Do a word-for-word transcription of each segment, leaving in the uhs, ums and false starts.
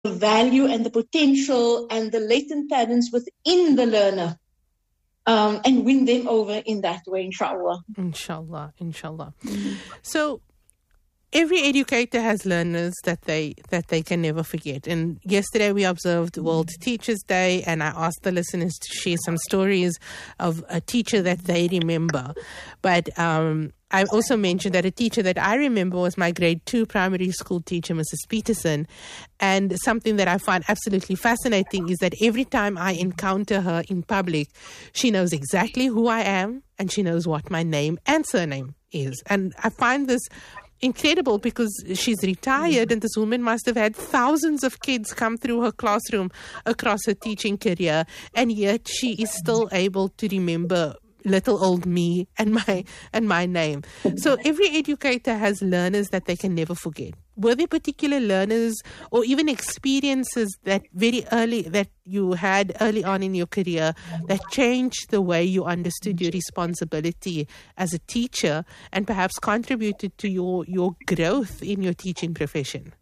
value and the potential and the latent talents within the learner, um, and win them over in that way, inshallah. Inshallah, inshallah. Mm-hmm. So every educator has learners that they that they can never forget. And yesterday we observed World Teachers Day, and I asked the listeners to share some stories of a teacher that they remember. But um, I also mentioned that a teacher that I remember was my grade two primary school teacher, Missus Peterson. And something that I find absolutely fascinating is that every time I encounter her in public, she knows exactly who I am and she knows what my name and surname is. And I find this incredible because she's retired and this woman must have had thousands of kids come through her classroom across her teaching career, and yet she is still able to remember little old me and my and my name. So every educator has learners that they can never forget. Were there particular learners or even experiences that very early that you had early on in your career that changed the way you understood your responsibility as a teacher and perhaps contributed to your, your growth in your teaching profession?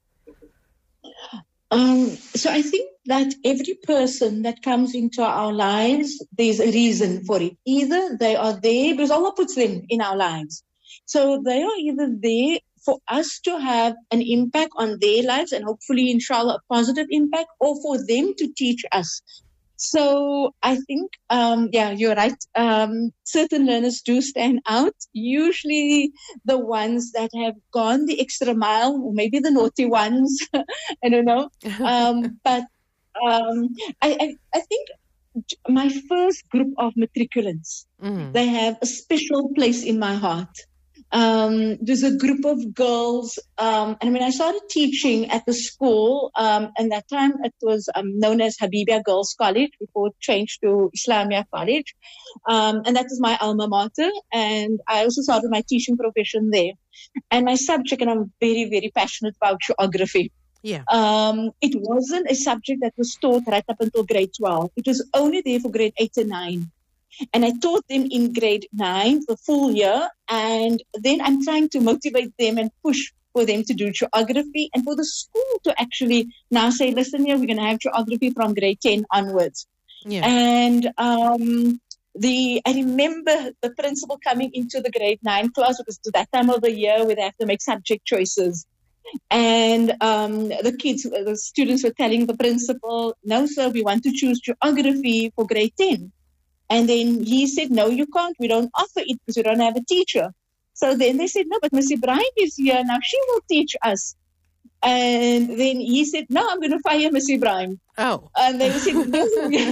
Um, so I think that every person that comes into our lives, there's a reason for it. Either they are there because Allah puts them in our lives. So they are either there for us to have an impact on their lives and hopefully, inshallah, a positive impact, or for them to teach us. So I think, um, yeah, you're right. Um, certain learners do stand out, usually the ones that have gone the extra mile, or maybe the naughty ones, I don't know. Um, but um, I, I, I think my first group of matriculants, mm. they have a special place in my heart. Um, there's a group of girls, um, and when I started teaching at the school, um, and that time it was um, known as Habibia Girls College before it changed to Islamia College, um, and that was my alma mater, and I also started my teaching profession there. And my subject, and I'm very, very passionate about geography. Yeah. Um, it wasn't a subject that was taught right up until grade twelve. It was only there for grade eight and nine. And I taught them in grade nine, the full year, and then I'm trying to motivate them and push for them to do geography and for the school to actually now say, listen here, we're going to have geography from grade ten onwards. Yeah. And um, the I remember the principal coming into the grade nine class, because to that time of the year where they have to make subject choices. And um, the kids, the students were telling the principal, no, sir, we want to choose geography for grade ten. And then he said, no, you can't. We don't offer it because we don't have a teacher. So then they said, no, but Miss Ibrahim is here. Now she will teach us. And then he said, no, I'm going to fire Miss Ibrahim. Oh. And they said, no,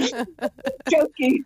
joking.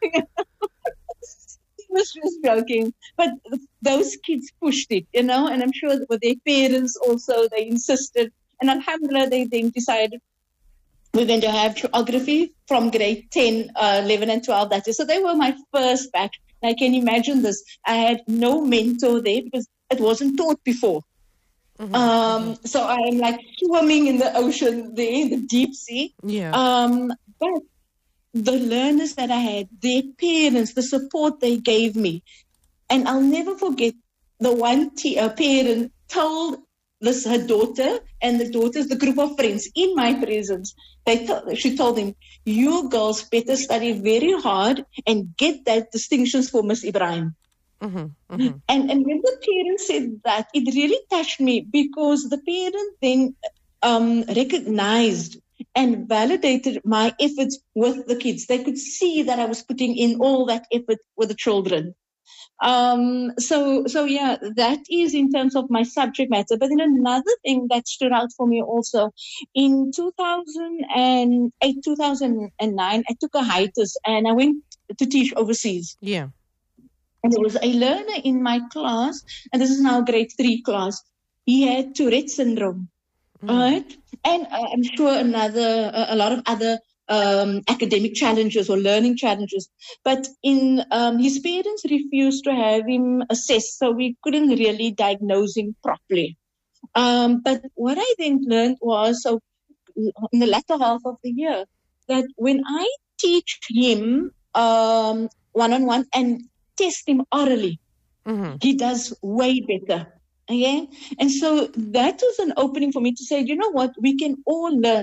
He was just joking. But those kids pushed it, you know, and I'm sure with their parents also, they insisted. And alhamdulillah, they then decided, we're going to have geography from grade ten, uh, eleven and twelve. That is. So they were my first batch. I can imagine this. I had no mentor there because it wasn't taught before. Mm-hmm. Um, mm-hmm. So I'm like swimming in the ocean there, in the deep sea. Yeah. Um, but the learners that I had, their parents, the support they gave me. And I'll never forget the one t- uh, parent told this her daughter and the daughters, the group of friends in my presence, they t- she told them, you girls better study very hard and get that distinctions for Miss Ibrahim. Mm-hmm, mm-hmm. And, and when the parent said that, it really touched me because the parent then um, recognized and validated my efforts with the kids. They could see that I was putting in all that effort with the children. Um, so, so yeah, that is in terms of my subject matter. But then another thing that stood out for me also, in two thousand eight, two thousand nine, I took a hiatus and I went to teach overseas. Yeah. And there was a learner in my class, and this is now grade three class. He had Tourette syndrome, mm. right? And uh, I'm sure another, uh, a lot of other Um, academic challenges or learning challenges. But in um, his parents refused to have him assessed, so we couldn't really diagnose him properly. Um, but what I then learned was, so in the latter half of the year, that when I teach him um, one-on-one and test him orally, mm-hmm. he does way better. Okay? And so that was an opening for me to say, you know what, we can all learn.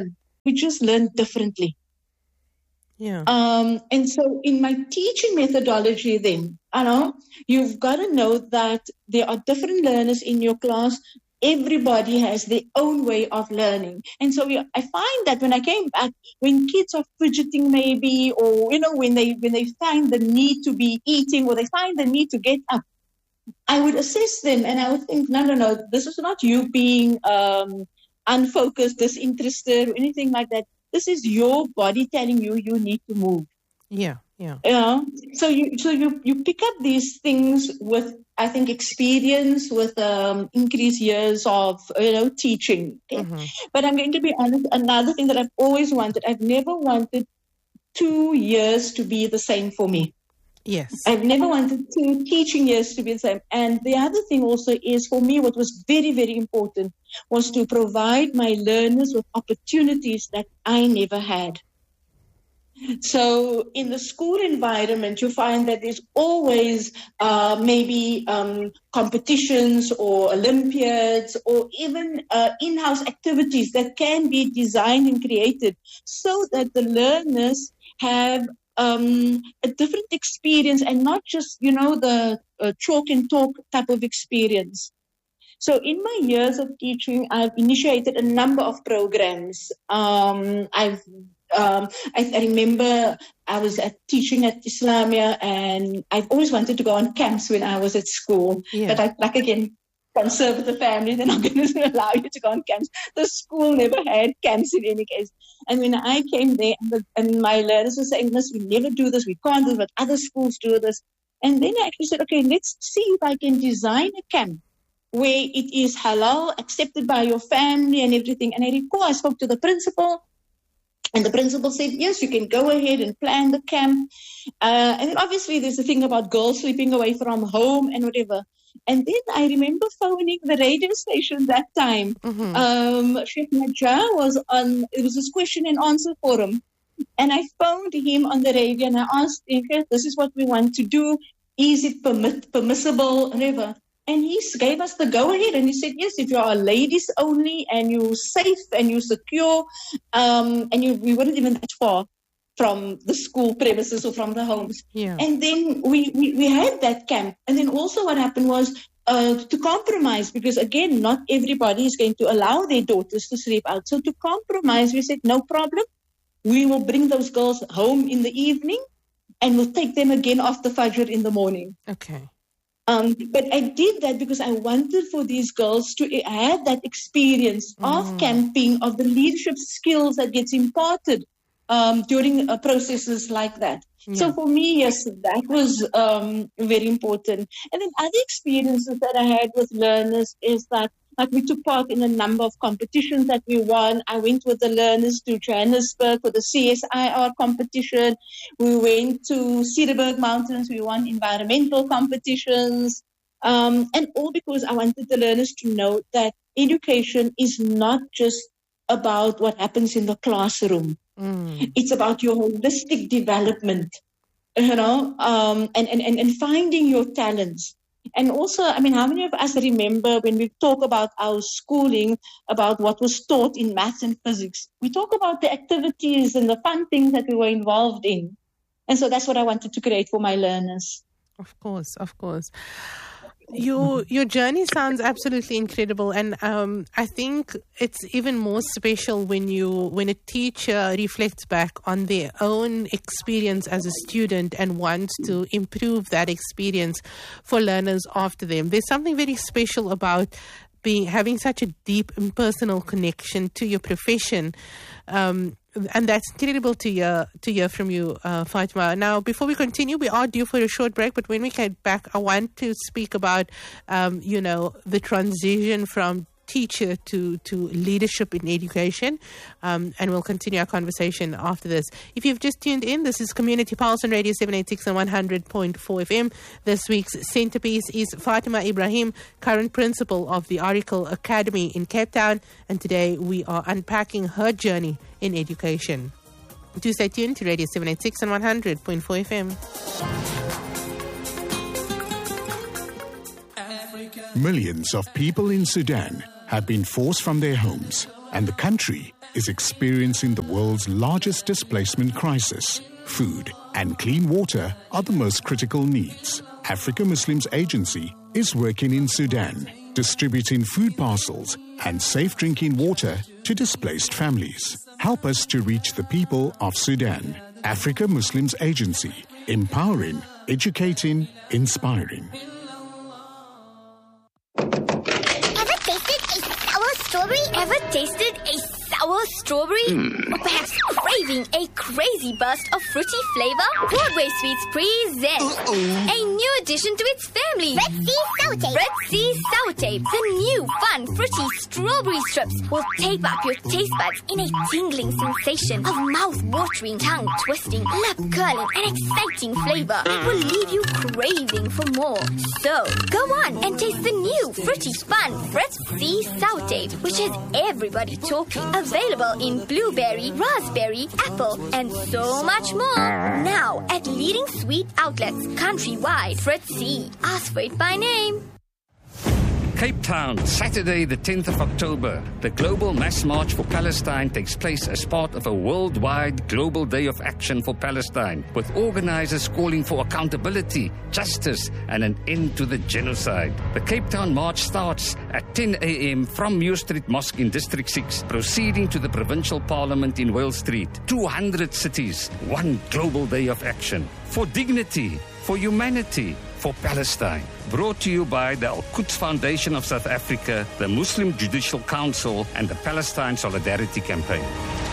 we just learn differently. Yeah. Um, and so in my teaching methodology then, you know, you've got to know that there are different learners in your class. Everybody has their own way of learning. And so we, I find that when I came back, when kids are fidgeting maybe, or, you know, when they, when they find the need to be eating, or they find the need to get up, I would assess them and I would think, no, no, no, this is not you being um, unfocused, disinterested, or anything like that. This is your body telling you you need to move. Yeah, yeah. Yeah. So you so you, you pick up these things with, I think, experience, with um, increased years of, you know, teaching. Okay? Mm-hmm. But I'm going to be honest, another thing that I've always wanted, I've never wanted two years to be the same for me. Yes. I've never wanted two teaching years to be the same. And the other thing also is, for me, what was very, very important was to provide my learners with opportunities that I never had. So in the school environment, you find that there's always uh, maybe um, competitions or Olympiads or even uh, in-house activities that can be designed and created so that the learners have Um, a different experience, and not just, you know, the uh, chalk and talk type of experience. So in my years of teaching, I've initiated a number of programs. Um, I've, um, I, I remember I was at, teaching at Islamia, and I've always wanted to go on camps when I was at school. Yeah. But I, like again, conservative family, they're not going to allow you to go on camps. The school never had camps in any case. And when I came there, and, the, and my learners were saying, "Miss, we never do this, we can't do this, but other schools do this." And then I actually said, okay, let's see if I can design a camp where it is halal, accepted by your family and everything. And I recall I spoke to the principal, and the principal said, yes, you can go ahead and plan the camp. Uh, and then obviously there's the thing about girls sleeping away from home and whatever. And then I remember phoning the radio station that time. Mm-hmm. Um, Sheikh Najjar was on, it was this question and answer forum. And I phoned him on the radio and I asked him, this is what we want to do. Is it permit, permissible, whatever? And he gave us the go-ahead, and he said, yes, if you are ladies only and you're safe and you're secure, um, and you, we weren't even that far from the school premises or from the homes. Yeah. And then we, we, we had that camp. And then also what happened was uh, to compromise, because, again, not everybody is going to allow their daughters to sleep out. So to compromise, we said, no problem. We will bring those girls home in the evening and we'll take them again after Fajr in the morning. Okay. Um, but I did that because I wanted for these girls to have that experience mm. of camping, of the leadership skills that gets imparted um, during uh, processes like that. Yeah. So for me, yes, that was um, very important. And then other experiences that I had with learners is that, like, we took part in a number of competitions that we won. I went with the learners to Johannesburg for the C S I R competition. We went to Cederberg Mountains. We won environmental competitions. Um, and all because I wanted the learners to know that education is not just about what happens in the classroom. Mm. It's about your holistic development, you know, um, and, and, and, and finding your talents. And also, I mean, how many of us remember when we talk about our schooling, about what was taught in maths and physics? We talk about the activities and the fun things that we were involved in. And so that's what I wanted to create for my learners. Of course, of course. Your your journey sounds absolutely incredible, and um, I think it's even more special when you when a teacher reflects back on their own experience as a student and wants to improve that experience for learners after them. There's something very special about being having such a deep and personal connection to your profession. Um, And that's incredible to hear, to hear from you, uh, Fatima. Now, before we continue, we are due for a short break, but when we get back, I want to speak about, um, you know, the transition from teacher to, to leadership in education, um, and we'll continue our conversation after this. If you've just tuned in, this is Community Pulse on Radio seven eighty-six and one hundred point four F M. This week's centerpiece is Fatima Ibrahim, current principal of the Oracle Academy in Cape Town, and today we are unpacking her journey in education. Do stay tuned to Radio seven eighty-six and one hundred point four F M. Millions of people in Sudan have been forced from their homes, and the country is experiencing the world's largest displacement crisis. Food and clean water are the most critical needs. Africa Muslims Agency is working in Sudan, distributing food parcels and safe drinking water to displaced families. Help us to reach the people of Sudan. Africa Muslims Agency, empowering, educating, inspiring. Ever tasted a sour strawberry? Ever tasted a sour strawberry? Mm. Or perhaps craving a crazy burst of fruity flavor? Broadway Sweets present Uh-oh. a new addition to its family. Red Sea Sour Tape. Red Sea Sour Tape. The new fun fruity strawberry strips will tape up your taste buds in a tingling sensation of mouth-watering, tongue-twisting, lip-curling and exciting flavor. It will leave you craving for more. So, go on and taste the new fruity fun Red Sea Sour Tape, which has everybody talking. Available in blueberry, raspberry, apple, and so much more. Now at leading sweet outlets countrywide. Fritz C. Ask for it by name. Cape Town, Saturday the tenth of October. The Global Mass March for Palestine takes place as part of a worldwide Global Day of Action for Palestine, with organizers calling for accountability, justice, and an end to the genocide. The Cape Town March starts at ten a.m. from Muir Street Mosque in District six, proceeding to the Provincial Parliament in Wales Street. two hundred cities, one Global Day of Action. For dignity, for humanity, for Palestine. Brought to you by the Al-Quds Foundation of South Africa, the Muslim Judicial Council, and the Palestine Solidarity Campaign.